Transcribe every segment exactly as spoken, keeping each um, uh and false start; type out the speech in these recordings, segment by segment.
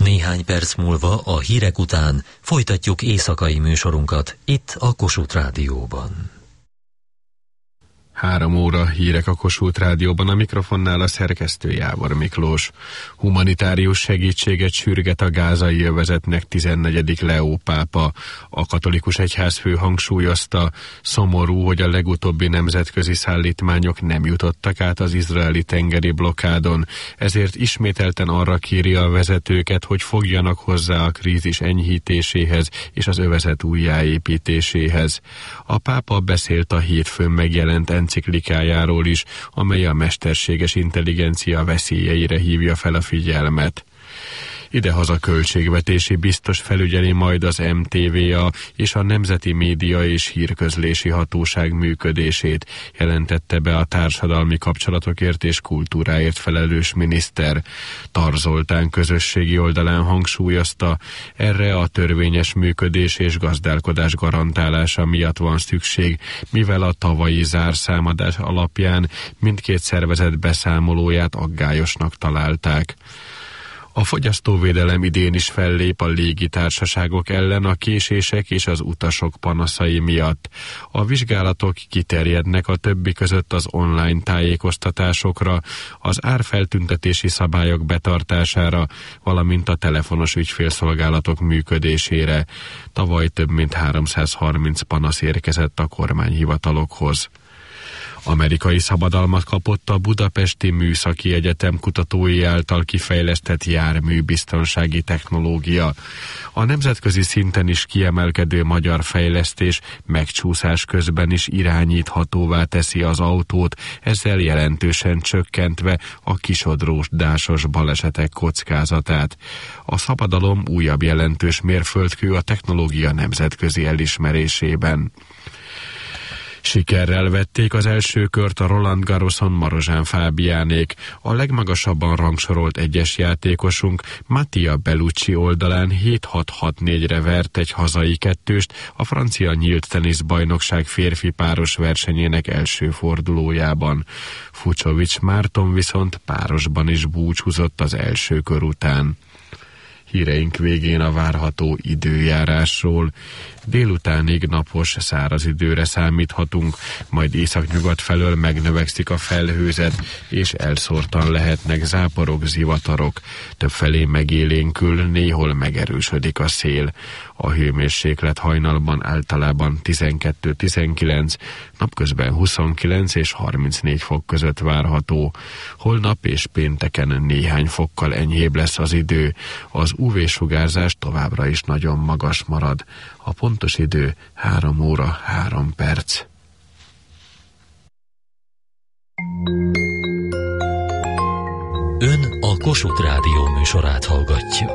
Néhány perc múlva a hírek után folytatjuk éjszakai műsorunkat itt a Kossuth Rádióban. Három óra hírek a Kossuth Rádióban, a mikrofonnál a szerkesztő Jávor Miklós. Humanitárius segítséget sürget a gázai övezetnek tizennegyedik Leó pápa. A katolikus egyházfő hangsúlyozta, szomorú, hogy a legutóbbi nemzetközi szállítmányok nem jutottak át az izraeli tengeri blokkádon, ezért ismételten arra kéri a vezetőket, hogy fogjanak hozzá a krízis enyhítéséhez és az övezet újjáépítéséhez. A pápa beszélt a hétfőn megjelent enciklikájáról is, amely a mesterséges intelligencia veszélyeire hívja fel a figyelmet. Idehaza költségvetési biztos felügyeli majd az em té vé á és a Nemzeti Média és Hírközlési Hatóság működését, jelentette be a társadalmi kapcsolatokért és kultúráért felelős miniszter. Tar Zoltán közösségi oldalán hangsúlyozta, erre a törvényes működés és gazdálkodás garantálása miatt van szükség, mivel a tavalyi zárszámadás alapján mindkét szervezet beszámolóját aggályosnak találták. A fogyasztóvédelem idén is fellép a légitársaságok ellen a késések és az utasok panaszai miatt. A vizsgálatok kiterjednek a többi között az online tájékoztatásokra, az árfeltüntetési szabályok betartására, valamint a telefonos ügyfélszolgálatok működésére. Tavaly több mint háromszázharminc panasz érkezett a kormányhivatalokhoz. Amerikai szabadalmat kapott a Budapesti Műszaki Egyetem kutatói által kifejlesztett járműbiztonsági technológia. A nemzetközi szinten is kiemelkedő magyar fejlesztés megcsúszás közben is irányíthatóvá teszi az autót, ezzel jelentősen csökkentve a kisodródásos balesetek kockázatát. A szabadalom újabb jelentős mérföldkő a technológia nemzetközi elismerésében. Sikerrel vették az első kört a Roland Garroson Marozsán Fábiánék. A legmagasabban rangsorolt egyes játékosunk Mattia Bellucci oldalán hét hat hat négyre vert egy hazai kettőst a francia nyílt teniszbajnokság férfi páros versenyének első fordulójában. Fucsovics Márton viszont párosban is búcsúzott az első kör után. Híreink végén a várható időjárásról. Délutánig napos, száraz időre számíthatunk, majd északnyugat felől megnövekszik a felhőzet, és elszórtan lehetnek záporok, zivatarok. Többfelé megélénkül, néhol megerősödik a szél. A hőmérséklet hajnalban általában tizenkettő-tizenkilenc, napközben huszonkilenc és harmincnégy fok között várható. Holnap és pénteken néhány fokkal enyhébb lesz az idő. Az ú vé-sugárzás továbbra is nagyon magas marad. A pontos idő három óra három perc. Ön a Kossuth Rádió műsorát hallgatja.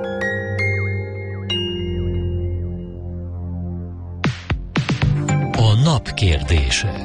A nap kérdése.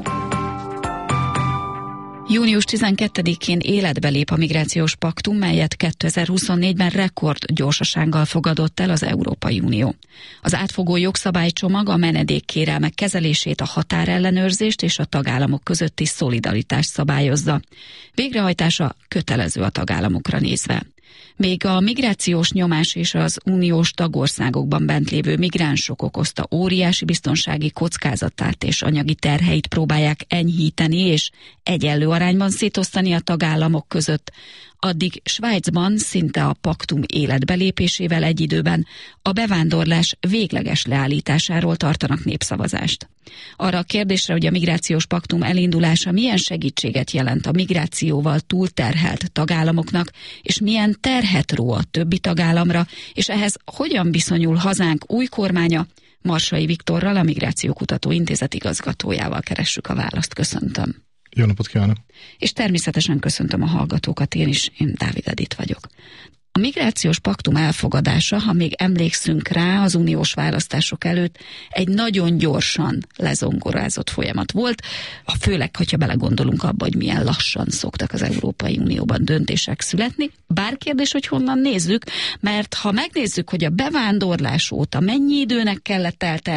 június tizenkettedikén életbe lép a migrációs paktum, melyet kétezer-huszonnégyben rekord gyorsasággal fogadott el az Európai Unió. Az átfogó jogszabálycsomag a menedékkérelmek kezelését, a határellenőrzést és a tagállamok közötti szolidaritást szabályozza. Végrehajtása kötelező a tagállamokra nézve. Még a migrációs nyomás és az uniós tagországokban bent lévő migránsok okozta óriási biztonsági kockázatát és anyagi terheit próbálják enyhíteni és egyenlő arányban szétosztani a tagállamok között, addig Svájcban szinte a paktum életbelépésével egy időben a bevándorlás végleges leállításáról tartanak népszavazást. Arra a kérdésre, hogy a migrációs paktum elindulása milyen segítséget jelent a migrációval túlterhelt tagállamoknak, és milyen terhet ró a többi tagállamra, és ehhez hogyan viszonyul hazánk új kormánya, Marsai Viktorral, a Migrációkutató Intézet igazgatójával keressük a választ. Köszöntöm. Jó napot kívánok! És természetesen köszöntöm a hallgatókat, én is, én Dávid Edith vagyok. A migrációs paktum elfogadása, ha még emlékszünk rá, az uniós választások előtt egy nagyon gyorsan lezongorázott folyamat volt, főleg, hogyha belegondolunk abba, hogy milyen lassan szoktak az Európai Unióban döntések születni. Bár kérdés, hogy honnan nézzük, mert ha megnézzük, hogy a bevándorlás óta mennyi időnek kellett eltelni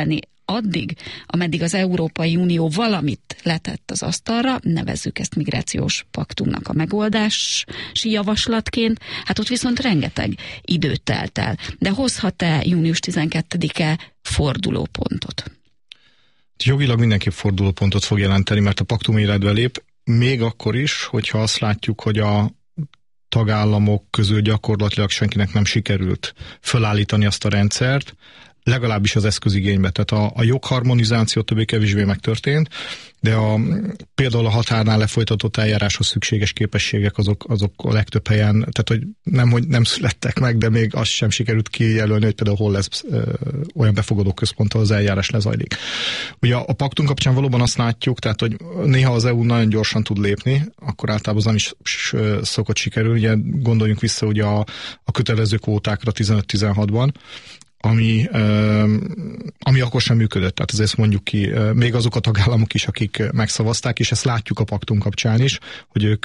addig, ameddig az Európai Unió valamit letett az asztalra, nevezzük ezt migrációs paktumnak a megoldási javaslatként, hát ott viszont rengeteg időt telt el. De hozhat-e június tizenkettedike fordulópontot? Jogilag mindenképp fordulópontot fog jelenteni, mert a paktum életbe lép, még akkor is, hogyha azt látjuk, hogy a tagállamok közül gyakorlatilag senkinek nem sikerült felállítani azt a rendszert, legalábbis az eszközigénybe. Tehát a, a jogharmonizáció többé-kevésbé megtörtént, de a, például a határnál lefolytatott eljáráshoz szükséges képességek azok, azok a legtöbb helyen, tehát hogy nem, hogy nem születtek meg, de még azt sem sikerült kijelölni, hogy például hol lesz ö, olyan befogadó központ, ahol az eljárás lezajlik. Ugye a, a paktum kapcsán valóban azt látjuk, tehát hogy néha az é u nagyon gyorsan tud lépni, akkor általában az nem is szokott sikerülni. Ugye gondoljunk vissza ugye a, a kötelező kvótákra tizenöt-tizenhatban, ami, ami akkor sem működött. Tehát ezért mondjuk ki, még azok a tagállamok is, akik megszavazták, és ezt látjuk a paktum kapcsán is, hogy ők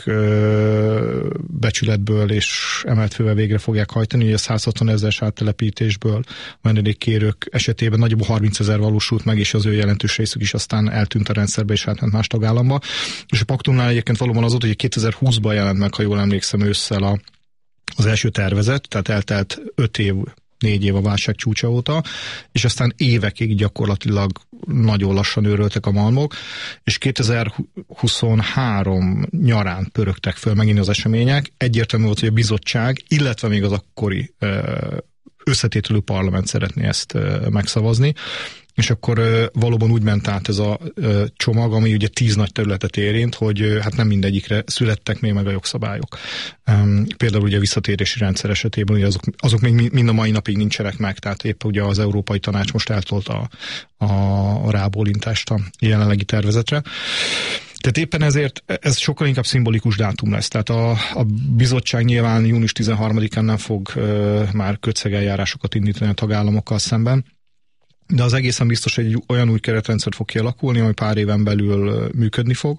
becsületből és emelt fővel végre fogják hajtani, hogy a száz hatvan ezeres áttelepítésből menedékkérők esetében nagyobb harmincezer valósult meg, és az ő jelentős részük is aztán eltűnt a rendszerbe, és átment más tagállamba. És a paktumnál egyébként valóban az volt, hogy kétezer-húszban jelent meg, ha jól emlékszem, ősszel a, az első tervezet, tehát eltelt öt év négy év a válság csúcsa óta, és aztán évekig gyakorlatilag nagyon lassan őröltek a malmok, és kétezer-huszonhárom nyarán pörögtek föl megint az események. Egyértelmű volt, hogy a bizottság, illetve még az akkori összetételű parlament szeretné ezt megszavazni, és akkor valóban úgy ment át ez a csomag, ami ugye tíz nagy területet érint, hogy hát nem mindegyikre születtek még meg a jogszabályok. Például ugye a visszatérési rendszer esetében ugye azok, azok még mind a mai napig nincsenek meg, tehát épp ugye az Európai Tanács most eltolta a, a rábólintást a jelenlegi tervezetre. Tehát éppen ezért ez sokkal inkább szimbolikus dátum lesz. Tehát a, a bizottság nyilván június tizenharmadikán nem fog uh, már kötszegeljárásokat indítani a tagállamokkal szemben, de az egészen biztos, hogy egy olyan új keretrendszer fog kialakulni, ami pár éven belül működni fog,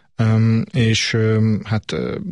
és hát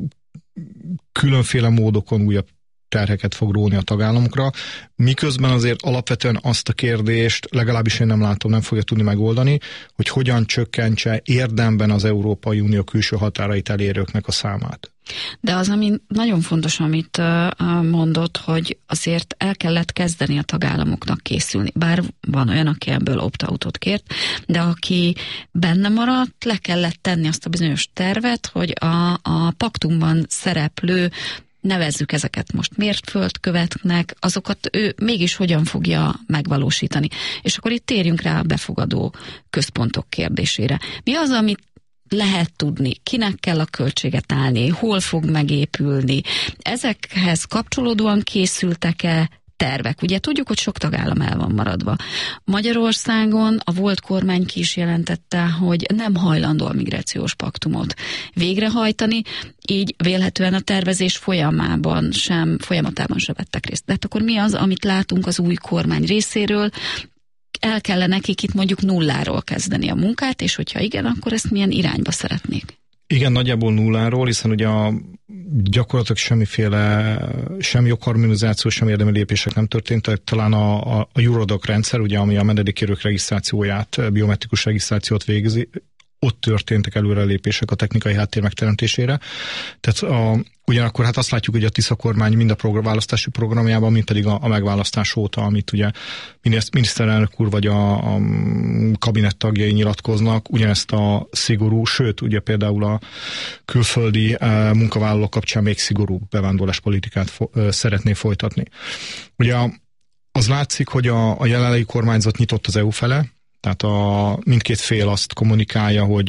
különféle módokon újabb terheket fog róni a tagállamokra, miközben azért alapvetően azt a kérdést, legalábbis én nem látom, nem fogja tudni megoldani, hogy hogyan csökkentse érdemben az Európai Unió külső határait elérőknek a számát. De az, ami nagyon fontos, amit mondott, hogy azért el kellett kezdeni a tagállamoknak készülni. Bár van olyan, aki ebből opt-outot kért, de aki benne maradt, le kellett tenni azt a bizonyos tervet, hogy a, a paktumban szereplő, nevezzük ezeket most mérföldköveknek, azokat ő mégis hogyan fogja megvalósítani. És akkor itt térjünk rá a befogadó központok kérdésére. Mi az, amit lehet tudni, kinek kell a költséget állni, hol fog megépülni. Ezekhez kapcsolódóan készültek-e tervek? Ugye tudjuk, hogy sok tagállam el van maradva. Magyarországon a volt kormány ki is jelentette, hogy nem hajlandó a migrációs paktumot végrehajtani, így vélhetően a tervezés folyamában sem, folyamatában sem vettek részt. De hát akkor mi az, amit látunk az új kormány részéről? El kellene nekik itt mondjuk nulláról kezdeni a munkát, és hogyha igen, akkor ezt milyen irányba szeretnék? Igen, nagyjából nulláról, hiszen ugye a gyakorlatilag semmiféle, sem jogharmonizáció, sem érdemi lépések nem történtek. Talán a, a, a Eurodac rendszer, ugye, ami a menedékkérők regisztrációját, biometrikus regisztrációt végzi, ott történtek előrelépések a technikai háttér megteremtésére. Tehát a, ugyanakkor hát azt látjuk, hogy a Tisza kormány mind a program, választási programjában, mind pedig a, a megválasztás óta, amit ugye miniszterelnök úr vagy a, a kabinet tagjai nyilatkoznak, ugyanezt a szigorú, sőt, ugye például a külföldi e, munkavállalók kapcsán még szigorúbb bevándorláspolitikát fo, e, szeretné folytatni. Ugye az látszik, hogy a, a jelenlegi kormányzat nyitott az é u fele, tehát a, mindkét fél azt kommunikálja, hogy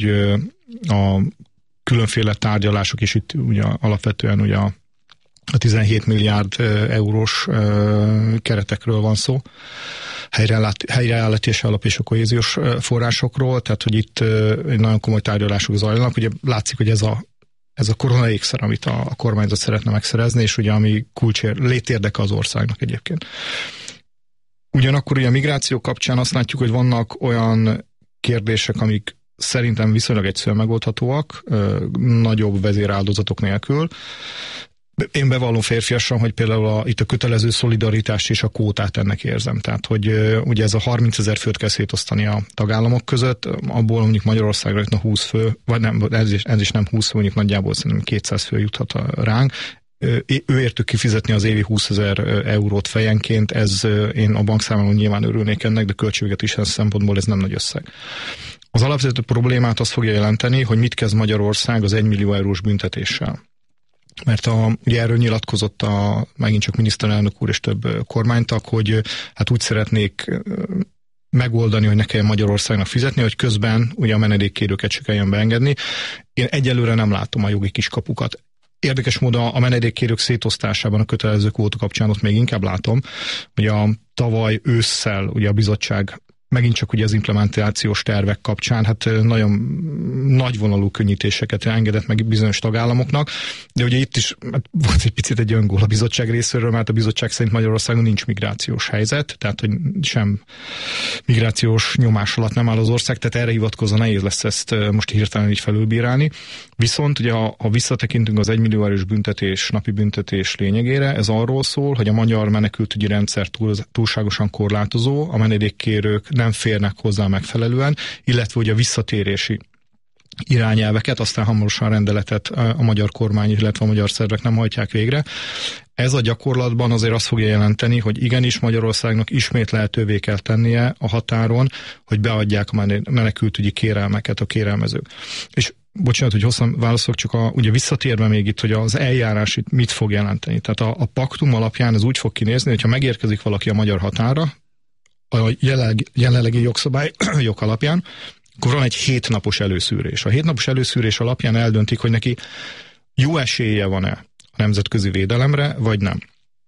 a különféle tárgyalások, és itt ugye alapvetően ugye a, a tizenhét milliárd eurós keretekről van szó, helyreállítási alap és a kohéziós forrásokról, tehát hogy itt egy nagyon komoly tárgyalások zajlanak. Ugye látszik, hogy ez a Ez a korona ékszer, amit a, a kormányzat szeretne megszerezni, és ugye ami kulcsér, létérdeke az országnak egyébként. Ugyanakkor ugye a migráció kapcsán azt látjuk, hogy vannak olyan kérdések, amik szerintem viszonylag egyszerűen megoldhatóak, nagyobb vezéráldozatok nélkül. Én bevallom férfiasan, hogy például a, itt a kötelező szolidaritást és a kvótát ennek érzem. Tehát, hogy uh, ugye ez a harmincezer főt kell szétosztani a tagállamok között, abból mondjuk Magyarországra jutna húsz fő, vagy nem, ez is, ez is nem húsz fő, mondjuk nagyjából szerintem kétszáz fő juthat ránk. Ő értük kifizetni az évi húszezer eurót fejenként, ez én a bankszámlálón nyilván örülnék ennek, de költségvetési szempontból ez nem nagy összeg. Az alapvető problémát azt fogja jelenteni, hogy mit kezd Magyarország az egymillió eurós büntetéssel. Mert a, ugye erről nyilatkozott a, megint csak miniszterelnök úr és több kormánytag, hogy hát úgy szeretnék megoldani, hogy ne kelljen Magyarországnak fizetni, hogy közben ugye a menedékkérőket se kelljen beengedni. Én egyelőre nem látom a jogi kiskapukat. Érdekes módon a menedékkérők szétosztásában a kötelező kvóta kapcsán ott még inkább látom, hogy a tavaly ősszel ugye a bizottság megint csak ugye az implementációs tervek kapcsán, hát nagyon nagyvonalú könnyítéseket engedett meg bizonyos tagállamoknak, de ugye itt is hát volt egy picit egy öngól a bizottság részéről, mert a bizottság szerint Magyarországon nincs migrációs helyzet, tehát hogy sem migrációs nyomás alatt nem áll az ország, tehát erre hivatkozva nehéz lesz ezt most hirtelen így felülbírálni. Viszont ugye ha, ha visszatekintünk az egymillió eurós büntetés, napi büntetés lényegére, ez arról szól, hogy a magyar menekültügyi rendszer túl, túlságosan korlátozó, a menedékkérők nem férnek hozzá megfelelően, illetve ugye a visszatérési irányelveket, aztán hamarosan rendeletet a magyar kormány, illetve a magyar szervek nem hajtják végre. Ez a gyakorlatban azért azt fogja jelenteni, hogy igenis Magyarországnak ismét lehetővé kell tennie a határon, hogy beadják a menekültügyi kérelmeket a kérelmezők. És bocsánat, hogy hosszan válaszolok, csak a, ugye visszatérve még itt, hogy az eljárás itt mit fog jelenteni. Tehát a, a paktum alapján ez úgy fog kinézni, hogyha megérkezik valaki a magyar határa, a jelenlegi, jelenlegi jogszabály jog alapján, akkor van egy hétnapos előszűrés. A hétnapos előszűrés alapján eldöntik, hogy neki jó esélye van-e a nemzetközi védelemre, vagy nem.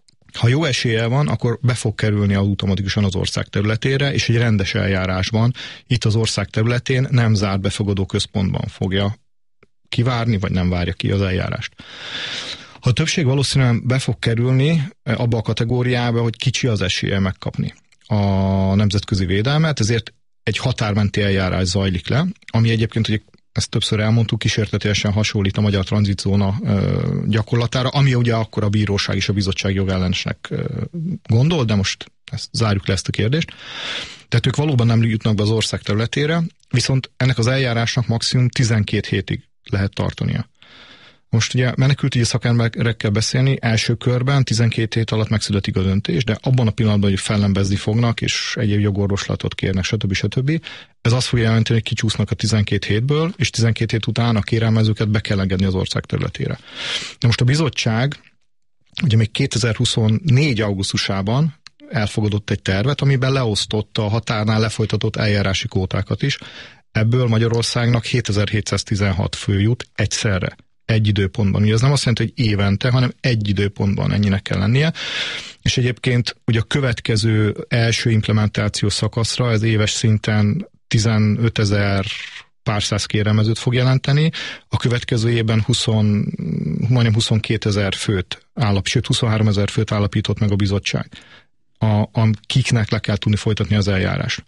Ha jó esélye van, akkor be fog kerülni automatikusan az ország területére, és egy rendes eljárásban itt az ország területén nem zárt befogadó központban fogja kivárni, vagy nem várja ki az eljárást. Ha a többség valószínűleg be fog kerülni abba a kategóriába, hogy kicsi az esélye megkapni a nemzetközi védelmet, ezért egy határmenti eljárás zajlik le, ami egyébként, hogy ezt többször elmondtuk, kísértetiesen hasonlít a magyar tranzitzóna gyakorlatára, ami ugye akkor a bíróság és a bizottság jogellenesnek gondol, de most ezt, zárjuk le ezt a kérdést. Tehát ők valóban nem jutnak be az ország területére, viszont ennek az eljárásnak maximum tizenkét hétig lehet tartania. Most ugye menekültügyi szakemberekkel beszélni, első körben tizenkét hét alatt megszületik a döntés, de abban a pillanatban, hogy fellembezni fognak, és egyéb jogorvoslatot kérnek, stb. stb. Ez azt fogja jelenteni, hogy kicsúsznak a tizenkét hétből, és tizenkét hét után a kérelmezőket be kell engedni az ország területére. De most a bizottság ugye még kétezer-huszonnégy augusztusában elfogadott egy tervet, amiben leosztotta a határnál lefolytatott eljárási kvótákat is. Ebből Magyarországnak hétezer-hétszáztizenhat fő jut egyszerre. Egy időpontban. Ugye ez nem azt jelenti, hogy évente, hanem egy időpontban ennyinek kell lennie. És egyébként ugye a következő első implementációs szakaszra ez éves szinten tizenötezer pár száz kérelmezőt fog jelenteni, a következő évben húsz, majdnem huszonkétezer főt állap, sőt huszonháromezer főt állapított meg a bizottság, a, a kiknek le kell tudni folytatni az eljárást.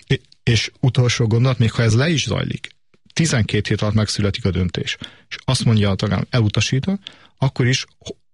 És utolsó gondolat, még ha ez le is zajlik, tizenkét hét alatt megszületik a döntés, és azt mondja a tagállam elutasítva, akkor is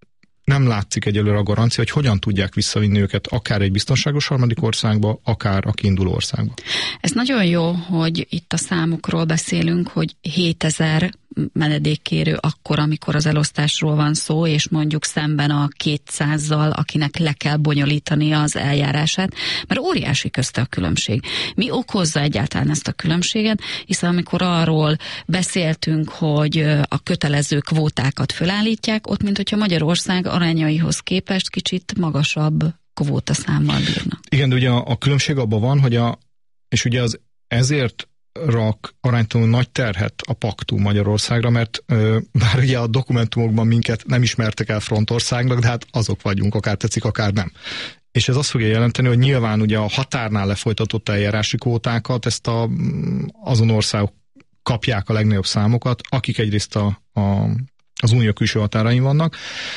nem látszik egyelőre a garancia, hogy hogyan tudják visszavinni őket akár egy biztonságos harmadik országba, akár a kiinduló országba. Ez nagyon jó, hogy itt a számokról beszélünk, hogy hétezer menedékkérő akkor, amikor az elosztásról van szó, és mondjuk szemben a kétszázzal, akinek le kell bonyolítani az eljárását, mert óriási közte a különbség. Mi okozza egyáltalán ezt a különbséget, hiszen amikor arról beszéltünk, hogy a kötelező kvótákat fölállítják, ott, mint hogyha Magyarország arányaihoz képest kicsit magasabb kvótaszámmal bírna. Igen, de ugye a, a különbség abban van, hogy a, és ugye az ezért rak aránytalanul nagy terhet a paktum Magyarországra, mert ö, bár ugye a dokumentumokban minket nem ismertek el frontországnak, de hát azok vagyunk, akár tetszik, akár nem. És ez azt fogja jelenteni, hogy nyilván ugye a határnál lefolytatott eljárási kvótákat, ezt a, azon országok kapják a legnagyobb számokat, akik egyrészt a, a, az unió külső határain vannak.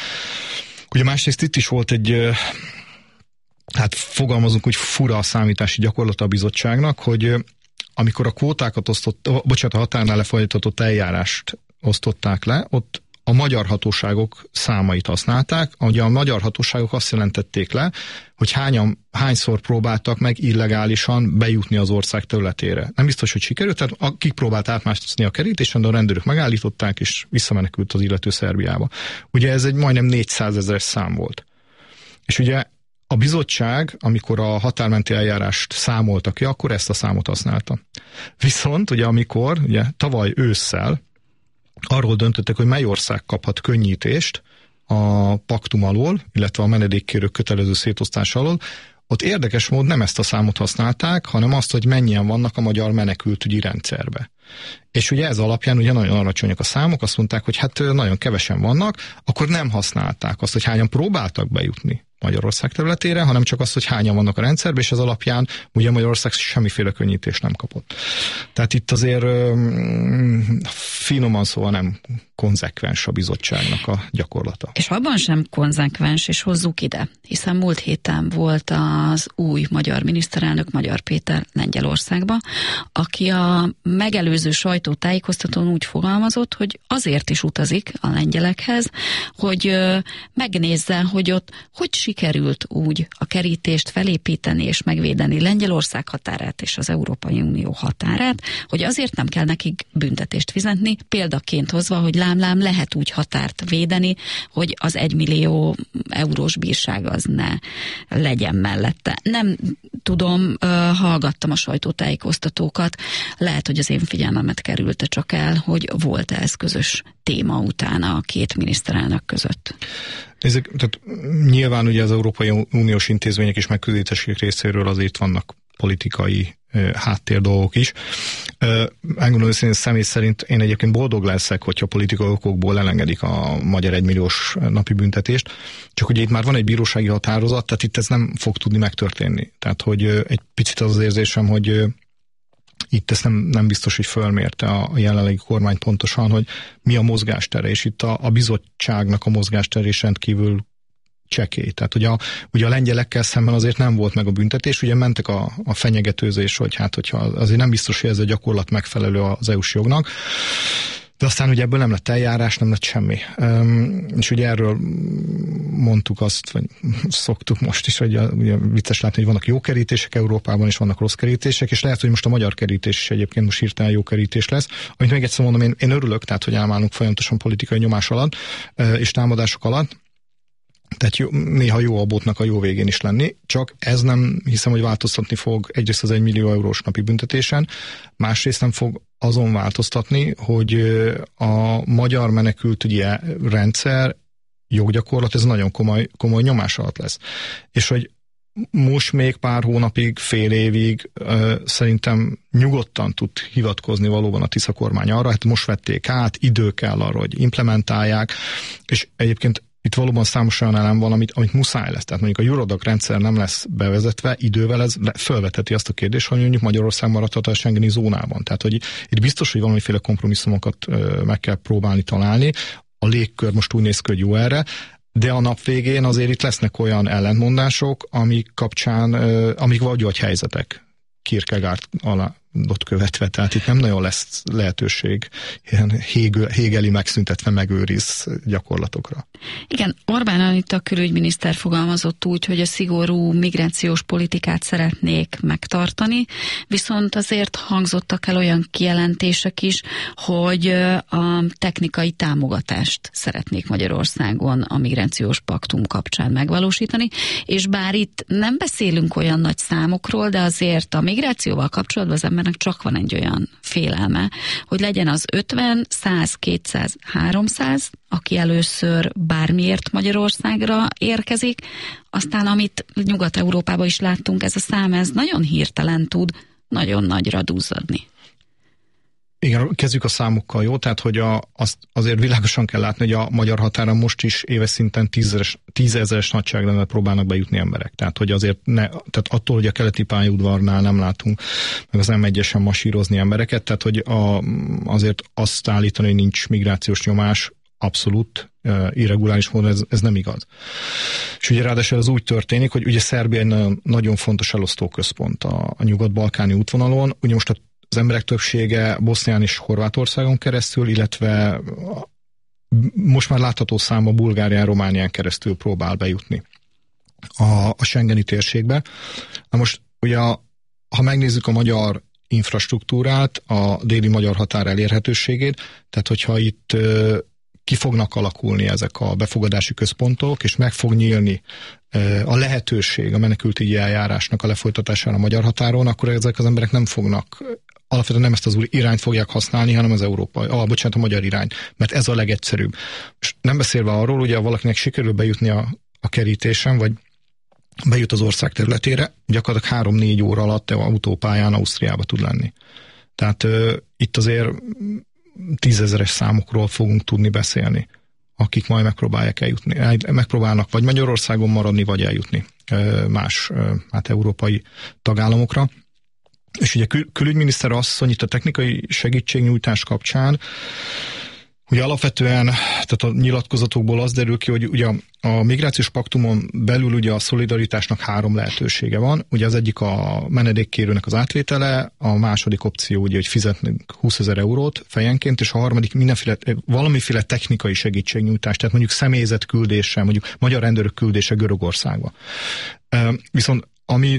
Ugye másrészt itt is volt egy, hát fogalmazunk, hogy fura a számítási gyakorlata a bizottságnak, hogy amikor a kvótákat osztott, bocsánat, a határnál lefolytatott eljárást osztották le, ott a magyar hatóságok számait használták. Ugye a magyar hatóságok azt jelentették le, hogy hányan, hányszor próbáltak meg illegálisan bejutni az ország területére. Nem biztos, hogy sikerült, tehát akik próbált átmászni a kerítésen, de a rendőrök megállították, és visszamenekült az illető Szerbiába. Ugye ez egy majdnem négyszázezeres szám volt. És ugye a bizottság, amikor a határmenti eljárást számolta ki, akkor ezt a számot használta. Viszont ugye amikor ugye, tavaly ősszel arról döntöttek, hogy mely ország kaphat könnyítést a paktum alól, illetve a menedékkérők kötelező szétosztása alól, ott érdekes módon nem ezt a számot használták, hanem azt, hogy mennyien vannak a magyar menekültügyi rendszerbe. És ugye ez alapján ugye nagyon alacsonyak a számok, azt mondták, hogy hát nagyon kevesen vannak, akkor nem használták azt, hogy hányan próbáltak bejutni Magyarország területére, hanem csak az, hogy hányan vannak a rendszerben, és ez alapján ugye Magyarország semmiféle könnyítést nem kapott. Tehát itt azért finoman szóval nem konzekvens a bizottságnak a gyakorlata. És abban sem konzekvens, és hozzuk ide, hiszen múlt héten volt az új magyar miniszterelnök, Magyar Péter Lengyelországba, aki a megelőző sajtótájékoztatón úgy fogalmazott, hogy azért is utazik a lengyelekhez, hogy megnézze, hogy ott hogy sikerült úgy a kerítést felépíteni és megvédeni Lengyelország határát és az Európai Unió határát, hogy azért nem kell nekik büntetést fizetni, példaként hozva, hogy lám-lám lehet úgy határt védeni, hogy az egymillió eurós bírság az ne legyen mellette. Nem tudom, hallgattam a sajtótájékoztatókat, lehet, hogy az én figyelmemet kerülte csak el, hogy volt-e ez közös téma utána a két miniszterelnök között. Ezek, tehát nyilván ugye az Európai Uniós intézmények és megközelítések részéről azért vannak politikai uh, háttérdolgok is. Uh, Megmondom őszintén, személy szerint én egyébként boldog leszek, hogyha politikai okokból elengedik a magyar egymilliós napi büntetést, csak ugye itt már van egy bírósági határozat, tehát itt ez nem fog tudni megtörténni. Tehát, hogy uh, egy picit az az érzésem, hogy uh, itt ezt nem, nem biztos, hogy fölmérte a jelenlegi kormány pontosan, hogy mi a mozgástere, és itt a, a bizottságnak a mozgástere is rendkívül csekély. Tehát ugye a, ugye a lengyelekkel szemben azért nem volt meg a büntetés, ugye mentek a, a fenyegetőzés, hogy hát hogyha azért nem biztos, hogy ez a gyakorlat megfelelő az é u-s jognak, de aztán ugye ebből nem lett eljárás, nem lett semmi. Um, és ugye erről mondtuk azt, vagy szoktuk most is, hogy ugye vicces látni, hogy vannak jó kerítések Európában, és vannak rossz kerítések, és lehet, hogy most a magyar kerítés is egyébként most hirtelen jó kerítés lesz. Amit még egyszer mondom, én, én örülök, tehát hogy elmálunk folyamatosan politikai nyomás alatt, és támadások alatt, tehát jó, néha jó a botnak a jó végén is lenni, csak ez nem hiszem, hogy változtatni fog egyrészt az egymillió eurós napi büntetésen, másrészt nem fog azon változtatni, hogy a magyar menekültügyi rendszer joggyakorlat, ez nagyon komoly, komoly nyomás alatt lesz. És hogy most még pár hónapig, fél évig ö, szerintem nyugodtan tud hivatkozni valóban a Tisza kormány arra, hát most vették át, idő kell arra, hogy implementálják, és egyébként itt valóban számos olyan elem van, amit, amit muszáj lesz. Tehát mondjuk a Eurodac rendszer nem lesz bevezetve, idővel ez felvetheti azt a kérdést, hogy mondjuk Magyarország maradhat a schengeni zónában. Tehát, hogy itt biztos, hogy valamiféle kompromisszumokat ö, meg kell próbálni találni. A légkör most úgy néz ki, hogy jó erre, de a nap végén azért itt lesznek olyan ellentmondások, amik kapcsán, ö, amik vagy vagy helyzetek. Kierkegaard alá ott követve, tehát itt nem nagyon lesz lehetőség ilyen hégel, hégeli megszüntetve megőriz gyakorlatokra. Igen, Orbán Anita külügyminiszter fogalmazott úgy, hogy a szigorú migrációs politikát szeretnék megtartani, viszont azért hangzottak el olyan kijelentések is, hogy a technikai támogatást szeretnék Magyarországon a migrációs paktum kapcsán megvalósítani, és bár itt nem beszélünk olyan nagy számokról, de azért a migrációval kapcsolatban az ember csak van egy olyan félelme, hogy legyen az ötven, száz, kétszáz, háromszáz, aki először bármiért Magyarországra érkezik, aztán amit Nyugat-Európában is láttunk, ez a szám, ez nagyon hirtelen tud nagyon nagyra duzzadni. Igen, kezdjük a számokkal, jó? Tehát, hogy a, azt azért világosan kell látni, hogy a magyar határon most is éves szinten tízezeres, tízezeres nagyságrendet próbálnak bejutni emberek. Tehát, hogy azért ne, tehát attól, hogy a keleti pályaudvarnál nem látunk, meg az em egyesen masírozni embereket, tehát, hogy a, azért azt állítani, hogy nincs migrációs nyomás, abszolút uh, irreguláris módon ez, ez nem igaz. És ugye ráadásul ez úgy történik, hogy ugye Szerbia egy nagyon, nagyon fontos elosztóközpont a, a nyugat-balkáni útvonalon. Ugye most a az emberek többsége Bosznián és Horvátországon keresztül, illetve most már látható száma Bulgárián, Románián keresztül próbál bejutni a, a schengeni térségbe. Na most ugye, ha megnézzük a magyar infrastruktúrát, a déli magyar határ elérhetőségét, tehát hogyha itt ki fognak alakulni ezek a befogadási központok, és meg fog nyílni a lehetőség a menekültügyi eljárásnak a lefolytatására a magyar határon, akkor ezek az emberek nem fognak, alapvetően nem ezt az új irányt fogják használni, hanem az európai, ah, bocsánat, a magyar irányt, mert ez a legegyszerűbb. És nem beszélve arról, ugye valakinek sikerül bejutni a, a kerítésen, vagy bejut az ország területére, gyakorlatilag három-négy óra alatt autópályán Ausztriába tud lenni. Tehát uh, itt azért tízezeres számokról fogunk tudni beszélni, akik majd megpróbálják eljutni. Megpróbálnak vagy Magyarországon maradni, vagy eljutni uh, más uh, hát európai tagállamokra. És ugye kül- külügyminiszter asszony itt a technikai segítségnyújtás kapcsán ugye alapvetően, tehát a nyilatkozatokból az derül ki, hogy ugye a migrációs paktumon belül ugye a szolidaritásnak három lehetősége van. Ugye az egyik a menedékkérőnek az átvétele, a második opció ugye, hogy fizetnünk húszezer eurót fejenként, és a harmadik mindenféle, valamiféle technikai segítségnyújtás, tehát mondjuk személyzet küldése, mondjuk magyar rendőrök küldése Görögországba. Viszont ami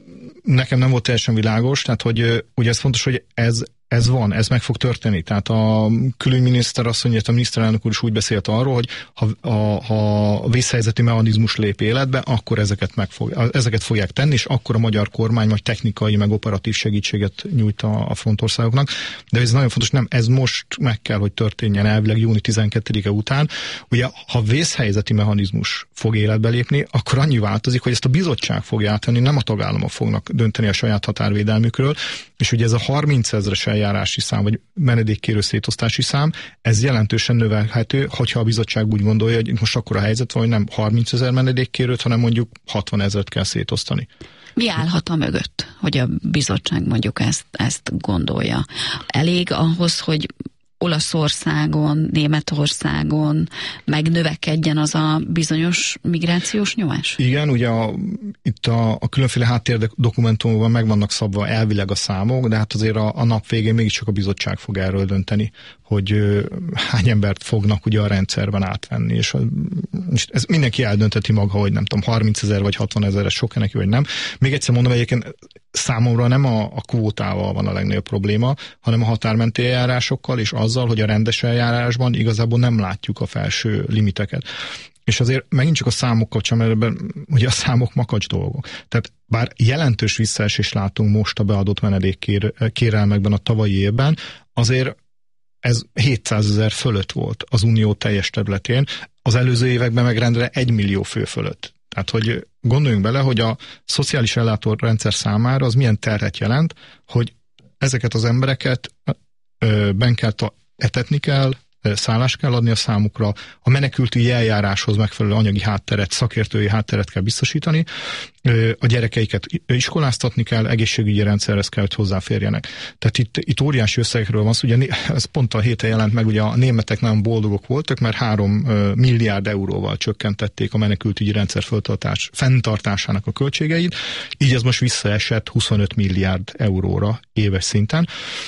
nekem nem volt teljesen világos, tehát hogy ugye ez fontos, hogy ez Ez van, ez meg fog történni. Tehát a külügyminiszter asszony, illetve a miniszterelnök úr is úgy beszélt arról, hogy ha a, ha a vészhelyzeti mechanizmus lép életbe, akkor ezeket, meg fog, ezeket fogják tenni, és akkor a magyar kormány majd technikai, meg operatív segítséget nyújt a, a frontországoknak. De ez nagyon fontos, nem, ez most meg kell, hogy történjen elvileg június tizenkettedike után. Ugye, ha vészhelyzeti mechanizmus fog életbe lépni, akkor annyi változik, hogy ezt a bizottság fogja átvenni, nem a tagállamok fognak dönteni a saját határvédelmükről, és ugye ez a harmincezres eljárási szám, vagy menedékkérő szétosztási szám, ez jelentősen növelhető, hogyha a bizottság úgy gondolja, hogy most akkor a helyzet van, hogy nem harmincezer menedékkérőt, hanem mondjuk hatvanezret kell szétosztani. Mi állhat a mögött, hogy a bizottság mondjuk ezt, ezt gondolja? Elég ahhoz, hogy Olaszországon, Németországon megnövekedjen az a bizonyos migrációs nyomás? Igen, ugye a, itt a, a különféle háttérdokumentumokban meg vannak szabva elvileg a számok, de hát azért a, a nap végén mégiscsak a bizottság fog erről dönteni, hogy ö, hány embert fognak ugye a rendszerben átvenni, és, a, és ez mindenki eldönteti maga, hogy nem tudom, harmincezer vagy hatvanezer, ez sok neki, vagy nem. Még egyszer mondom, egyébként számomra nem a, a kvótával van a legnagyobb probléma, hanem a határmenti eljárásokkal, és azzal, hogy a rendes eljárásban igazából nem látjuk a felső limiteket. És azért megint csak a számokkal sem, mert ebben ugye a számok makacs dolgok. Tehát bár jelentős visszaesést látunk most a beadott menedékkérelmekben a tavalyi évben, azért ez hétszázezer fölött volt az unió teljes területén, az előző években meg rendre egy millió fő fölött. Tehát, hogy gondoljunk bele, hogy a szociális ellátórendszer számára az milyen terhet jelent, hogy ezeket az embereket ö, ben kell ta- etetni kell, szállást kell adni a számukra, a menekültügyi eljáráshoz megfelelő anyagi hátteret, szakértői hátteret kell biztosítani, a gyerekeiket iskoláztatni kell, egészségügyi rendszerhez kell, hogy hozzáférjenek. Tehát itt, itt óriási összegekről van szó, ugye ez pont a héten jelent meg, ugye a németek nagyon boldogok voltak, mert három milliárd euróval csökkentették a menekültügyi rendszer föltartás, fenntartásának a költségeit, így ez most visszaesett huszonöt milliárd euróra éves szinten,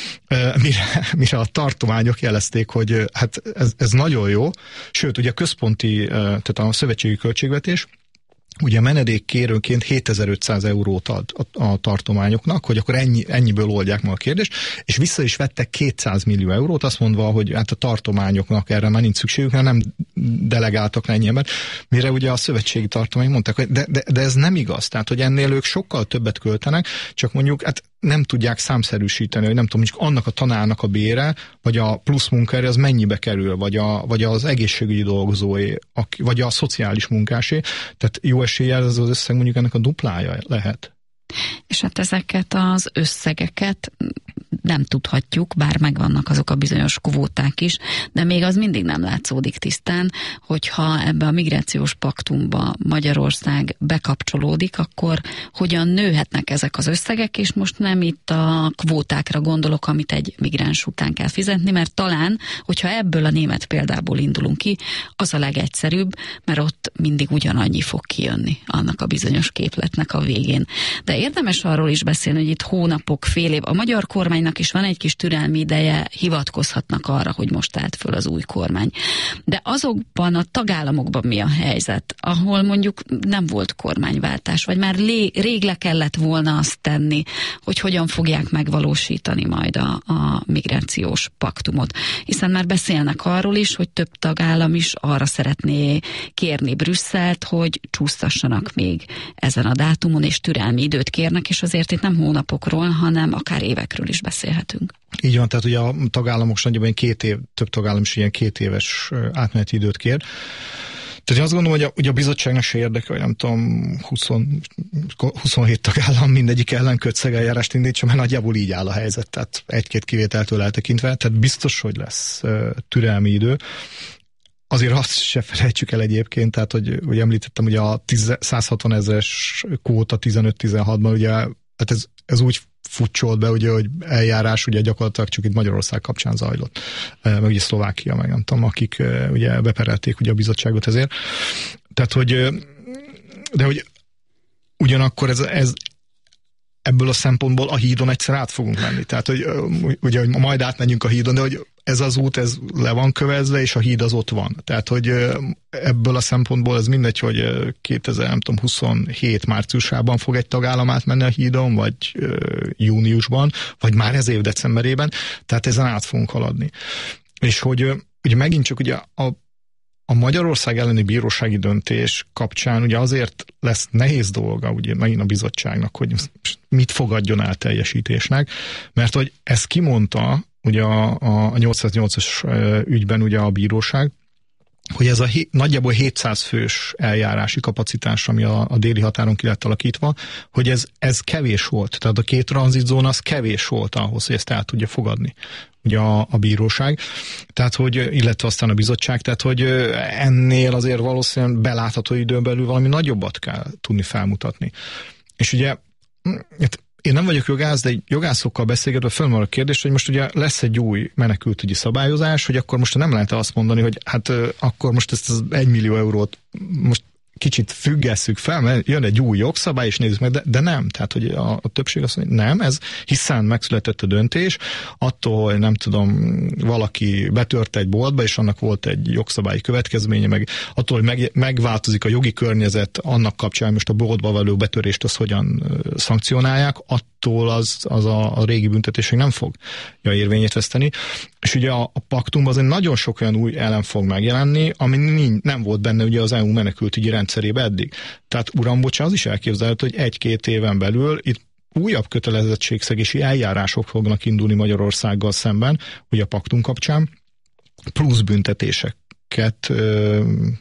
mire, mire a tartományok jelezték, hogy hát ez, ez nagyon jó, sőt, ugye a központi, tehát a szövetségi költségvetés ugye menedékkérőnként hétezer-ötszáz eurót ad a, a tartományoknak, hogy akkor ennyi, ennyiből oldják meg a kérdést, és vissza is vettek kétszáz millió eurót, azt mondva, hogy hát a tartományoknak erre már nincs szükségük, mert nem delegáltak ennyi embert, mire ugye a szövetségi tartományok mondták, hogy de, de, de ez nem igaz, tehát hogy ennél ők sokkal többet költenek, csak mondjuk hát nem tudják számszerűsíteni, hogy nem tudom, mondjuk annak a tanárnak a bére, vagy a plusz munkaerő az mennyibe kerül, vagy, a, vagy az egészségügyi dolgozóé, vagy a szociális munkásé, tehát jó eséllyel ez az összeg mondjuk ennek a duplája lehet. És hát ezeket az összegeket nem tudhatjuk, bár megvannak azok a bizonyos kvóták is, de még az mindig nem látszódik tisztán, hogyha ebbe a migrációs paktumba Magyarország bekapcsolódik, akkor hogyan nőhetnek ezek az összegek, és most nem itt a kvótákra gondolok, amit egy migráns után kell fizetni, mert talán, hogyha ebből a német példából indulunk ki, az a legegyszerűbb, mert ott mindig ugyanannyi fog kijönni annak a bizonyos képletnek a végén. De érdemes arról is beszélni, hogy itt hónapok, fél év, a magyar kormány kormánynak is van egy kis türelmi ideje, hivatkozhatnak arra, hogy most állt föl az új kormány. De azokban a tagállamokban mi a helyzet, ahol mondjuk nem volt kormányváltás, vagy már lé- rég le kellett volna azt tenni, hogy hogyan fogják megvalósítani majd a, a migrációs paktumot. Hiszen már beszélnek arról is, hogy több tagállam is arra szeretné kérni Brüsszelt, hogy csúsztassanak még ezen a dátumon, és türelmi időt kérnek, és azért itt nem hónapokról, hanem akár évekről is beszélhetünk. Így van, tehát ugye a tagállamok nagyjából két év, több tagállam is ilyen két éves átmeneti időt kér. Tehát azt gondolom, hogy a, ugye a bizottságnak se érdeke, hogy nem tudom, húsz, huszonhét tagállam mindegyik ellen kötszeg-eljárást indítsa, mert nagyjából így áll a helyzet, tehát egy-két kivételtől eltekintve, tehát biztos, hogy lesz uh, türelmi idő. Azért azt se felejtsük el egyébként, tehát, hogy, hogy említettem, hogy a száz hatvan ezeres kvóta tizenöt-tizenhatban, ugye, hát ez, ez úgy futcsolt be, ugye, hogy eljárás ugye gyakorlatilag csak itt Magyarország kapcsán zajlott, meg ugye Szlovákia, meg nem tudom, akik ugye beperelték ugye a bizottságot ezért. Tehát, hogy de hogy ugyanakkor ez, ez ebből a szempontból a hídon egyszer át fogunk menni. Tehát, hogy ugye, hogy majd átmenjünk a hídon, de hogy ez az út, ez le van kövezve, és a híd az ott van. Tehát, hogy ebből a szempontból ez mindegy, hogy kétezer-huszonhét márciusában fog egy tagállam átmenni a hídon, vagy júniusban, vagy már ez év decemberében, tehát ezen át fogunk haladni. És hogy ugye megint csak ugye a A Magyarország elleni bírósági döntés kapcsán ugye azért lesz nehéz dolga ugye megint a bizottságnak, hogy mit fogadjon el teljesítésnek, mert hogy ezt kimondta ugye a, a nyolcszáznyolcas ügyben ugye a bíróság, hogy ez a hé, nagyjából hétszáz fős eljárási kapacitás, ami a, a déli határon ki lett alakítva, hogy ez, ez kevés volt. Tehát a két tranzitzóna az kevés volt ahhoz, hogy ezt el tudja fogadni ugye a, a bíróság, tehát hogy, illetve aztán a bizottság, tehát hogy ennél azért valószínűleg belátható időn belül valami nagyobbat kell tudni felmutatni. És ugye én nem vagyok jogász, de jogászokkal beszélgetve fölmerül a kérdés, hogy most ugye lesz egy új menekültügyi szabályozás, hogy akkor most nem lehet azt mondani, hogy hát akkor most ezt az egymillió eurót most kicsit függesszük fel, mert jön egy új jogszabály, és nézzük meg, de, de nem. Tehát, hogy a, a többség azt mondja, nem, ez hiszen megszületett a döntés, attól, hogy nem tudom, valaki betört egy boltba, és annak volt egy jogszabályi következménye, meg attól, hogy meg, megváltozik a jogi környezet annak kapcsán, most a boltba való betörést az hogyan szankcionálják, attól az, az a, a régi büntetések nem fog ja, érvényét veszteni. És ugye a, a paktumban azért nagyon sok olyan új elem fog megjelenni, ami nem volt benne ugye az é u menekültügyi rendszerébe eddig. Tehát uram, bocsánat, az is elképzelhető, hogy egy-két éven belül itt újabb kötelezettségszegési eljárások fognak indulni Magyarországgal szemben, ugye a paktum kapcsán, plusz büntetéseket ö,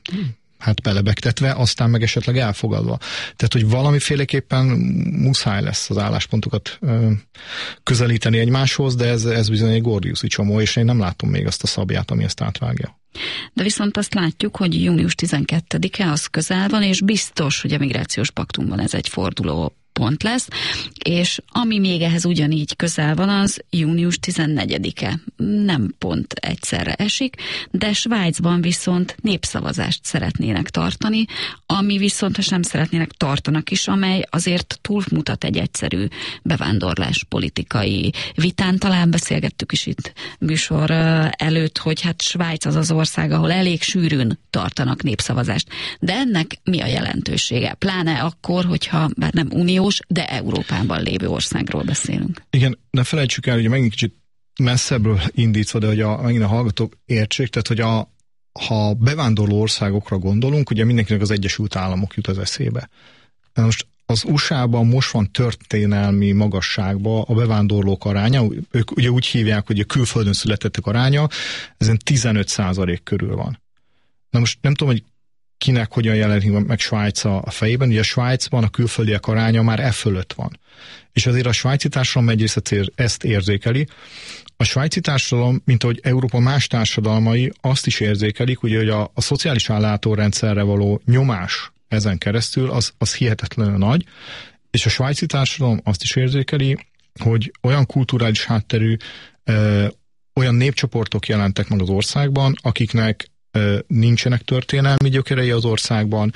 hát belebegtetve, aztán meg esetleg elfogadva. Tehát, hogy valamiféleképpen muszáj lesz az álláspontokat ö, közelíteni egymáshoz, de ez, ez bizony egy gordiuszi csomó, és én nem látom még azt a szabját, ami ezt átvágja. De viszont azt látjuk, hogy június tizenkettedike az közel van, és biztos, hogy a migrációs paktumban ez egy forduló pont lesz, és ami még ehhez ugyanígy közel van, az június tizennegyedike. Nem pont egyszerre esik, de Svájcban viszont népszavazást szeretnének tartani, ami viszont, ha sem szeretnének, tartanak is, amely azért túlmutat egy egyszerű bevándorlás politikai vitán. Talán beszélgettük is itt műsor előtt, hogy hát Svájc az az ország, ahol elég sűrűn tartanak népszavazást. De ennek mi a jelentősége? Pláne akkor, hogyha bár nem unió, de Európában lévő országról beszélünk. Igen, de felejtsük el, hogy megint kicsit messzebbről indítva, de hogy a, megint a hallgatók értsék, tehát hogy a, ha bevándorló országokra gondolunk, ugye mindenkinek az Egyesült Államok jut az eszébe. Na most az u es á-ban most van történelmi magasságban a bevándorlók aránya, ők ugye úgy hívják, hogy a külföldön születettek aránya, ezen tizenöt százalék körül van. Na most nem tudom, hogy kinek hogyan jelenik meg Svájc a fejében. Ugye a Svájcban a külföldiek aránya már e fölött van. És azért a svájci társadalom egyrészt ezt érzékeli. A svájci társadalom, mint ahogy Európa más társadalmai, azt is érzékelik, ugye, hogy a, a szociális ellátórendszerre való nyomás ezen keresztül az, az hihetetlenül nagy, és a svájci társadalom azt is érzékeli, hogy olyan kulturális hátterű, ö, olyan népcsoportok jelentek meg az országban, akiknek nincsenek történelmi gyökerei az országban,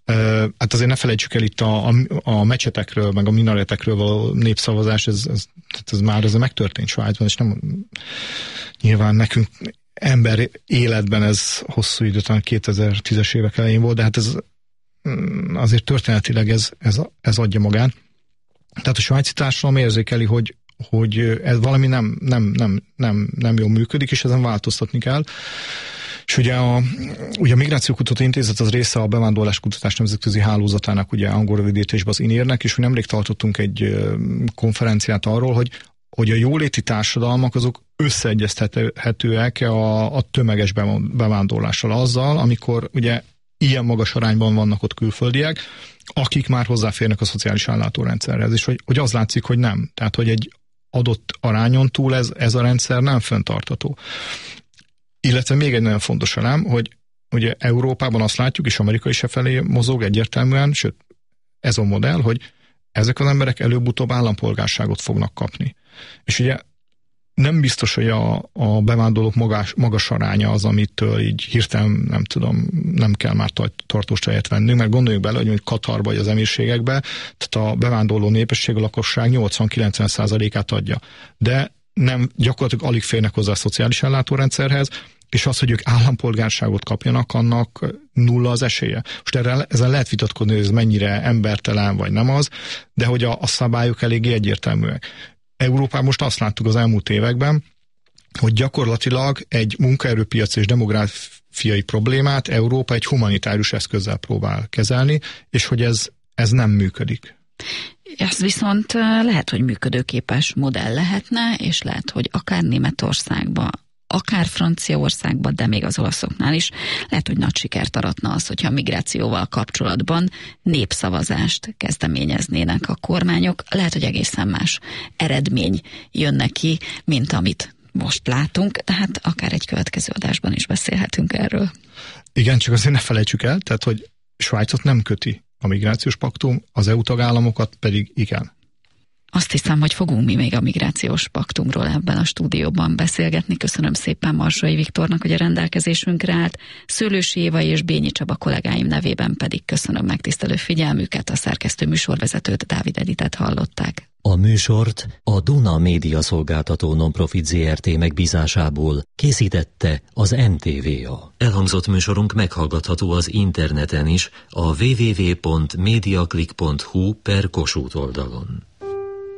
Hát azért ne felejtsük el itt a, a, a mecsetekről, meg a minaretekről való népszavazás, ez, ez, ez már ez megtörtént Svájcban, és nem nyilván nekünk ember életben ez hosszú idő, talán kétezer-tízes évek elején volt, de hát ez azért történetileg ez, ez, ez adja magán. Tehát a svájci társadalom érzékeli, hogy, hogy ez valami nem, nem, nem, nem, nem jól működik, és ezen változtatni kell. És ugye a, ugye a Migrációkutató Intézet az része a bevándorláskutatás nemzetközi hálózatának, ugye angol rövidítésben az i en i er-nek, és nemrég tartottunk egy konferenciát arról, hogy, hogy a jóléti társadalmak azok összeegyeztethetőek a, a tömeges bevándorlással azzal, amikor ugye ilyen magas arányban vannak ott külföldiek, akik már hozzáférnek a szociális ellátórendszerhez, és hogy, hogy az látszik, hogy nem. Tehát, hogy egy adott arányon túl ez, ez a rendszer nem fenntartható. Illetve még egy nagyon fontos elem, hogy ugye Európában azt látjuk, és Amerika is e felé mozog egyértelműen, sőt, ez a modell, hogy ezek az emberek előbb-utóbb állampolgárságot fognak kapni. És ugye nem biztos, hogy a, a bevándorlók magas, magas aránya az, amitől így hirtelen, nem tudom, nem kell már tartós tejet vennünk, mert gondoljuk bele, hogy Katarba vagy az emírségekbe, tehát a bevándorló népesség, a lakosság nyolcvan-kilencven százalékát adja. De nem, gyakorlatilag alig férnek hozzá a szociális ellátórendszerhez, és az, hogy ők állampolgárságot kapjanak, annak nulla az esélye. Most erre, ezen lehet vitatkozni, hogy ez mennyire embertelen, vagy nem az, de hogy a, a szabályok eléggé egyértelműek. Európában most azt láttuk az elmúlt években, hogy gyakorlatilag egy munkaerőpiac és demográfiai problémát Európa egy humanitárius eszközzel próbál kezelni, és hogy ez, ez nem működik. Ez viszont lehet, hogy működőképes modell lehetne, és lehet, hogy akár Németországban, akár Franciaországban, de még az olaszoknál is lehet, hogy nagy sikert aratna az, hogyha a migrációval kapcsolatban népszavazást kezdeményeznének a kormányok. Lehet, hogy egészen más eredmény jönne ki, mint amit most látunk, tehát akár egy következő adásban is beszélhetünk erről. Igen, csak azért ne felejtsük el, tehát, hogy Svájcot nem köti a migrációs paktum, az é u tagállamokat pedig igen. Azt hiszem, hogy fogunk mi még a migrációs paktumról ebben a stúdióban beszélgetni. Köszönöm szépen Marsai Viktornak, hogy a rendelkezésünkre állt. Szőlősi Éva és Bényi Csaba kollégáim nevében pedig köszönöm megtisztelő figyelmüket. A szerkesztő műsorvezetőt, Dávid Editet hallották. A műsort a Duna Média Szolgáltató Nonprofit zé er té megbízásából készítette az em té vé á. Elhangzott műsorunk meghallgatható az interneten is a double-u double-u double-u pont mediaclick pont hu per Kossuth oldalon.